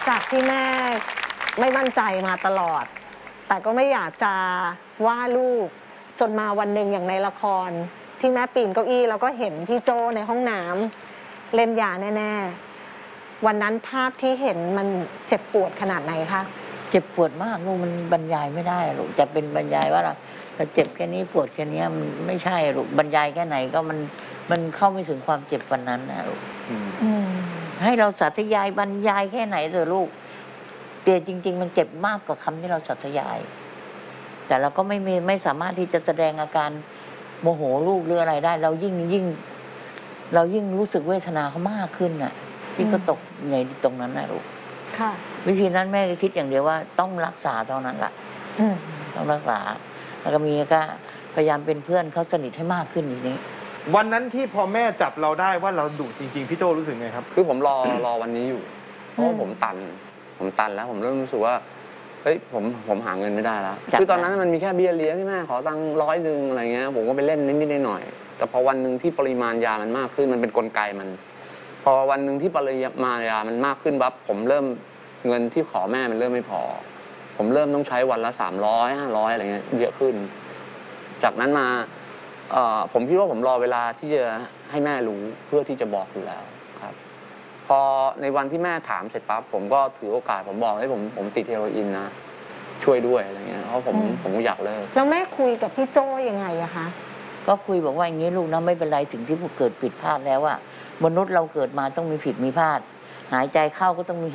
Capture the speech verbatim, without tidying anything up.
จากที่แม่ไม่มั่นใจมาตลอดแต่ก็ไม่อยากจะว่าลูกจนมาวันหนึ่งอย่างในละครที่แม่ปีนเก้าอี้แล้วก็เห็นพี่โจในห้องน้ำเล่นยาแน่ๆวันนั้นภาพที่เห็นมันเจ็บปวดขนาดไหนคะเจ็บปวดมากลูกมันบรรยายไม่ได้ลูกจะเป็นบรรยายว่าเราเจ็บแค่นี้ปวดแค่นี้มันไม่ใช่ลูกบรรยายแค่ไหนก็มันมันเข้าไม่ถึงความเจ็บวันนั้นนะลูกให้เราสาธยายบรรยายแค่ไหนเถอะลูกเตียจริงๆมันเจ็บมากกว่าคำที่เราสาธยายแต่เราก็ไม่มีไม่สามารถที่จะแสดงอาการโมโหลูกหรืออะไรได้เรายิ่งยิ่งเรายิ่งรู้สึกเวทนาเขามากขึ้นน่ะที่ก็ตกในตรงนั้นนะลูกค่ะวิธีนั้นแม่ก็คิดอย่างเดียวว่าต้องรักษาเท่านั้นแหละต้องรักษาแล้วก็มีก็พยายามเป็นเพื่อนเขาสนิทให้มากขึ้นอย่างนี้วันนั้นที่พอแม่จับเราได้ว่าเราดุจริงๆพี่โจรู้สึกไงครับคือผมรอรอวันนี้อยู่เพราะว่าผมตันผมตันแล้วผมเริ่มรู้สึกว่าเฮ้ยผมผมหาเงินไม่ได้แล้วคือตอนนั้นมันมีแค่เบี้ยเลี้ยงที่แม่ขอตังค์ร้อยหนึ่งอะไรเงี้ยผมก็ไปเล่นนิดๆหน่อยๆแต่พอวันหนึ่งที่ปริมาณยามันมากขึ้นมันเป็นกลไกมันพอวันหนึ่งที่ปริมาณยามันมากขึ้นปั๊บผมเริ่มเงินที่ขอแม่มันเริ่มไม่พอผมเริ่มต้องใช้วันละสามร้อยห้าร้อยอะไรเงี้ยเยอะขึ้นจากนั้นมาเอ่อผมคิดว่าผมรอเวลาที่จะให้แม่รู้เพื่อที่จะบอกอยู่แล้วครับพอในวันที่แม่ถามเสร็จปั๊บผมก็ถือโอกาสผมบอกให้ผมผมติดเฮโรอีนนะช่วยด้วยอะไรเงี้ยเพราะผมผมอยากเลิกแล้วแม่คุยกับพี่โจ้ยังไงอะคะก็คุยบอกว่าอย่างนี้ลูกนะไม่เป็นไรสิ่งที่เกิดผิดพลาดแล้วอะมนุษย์เราเกิดมาต้องมีผิดมีพลาดหายใจเข้าก็ต้องมี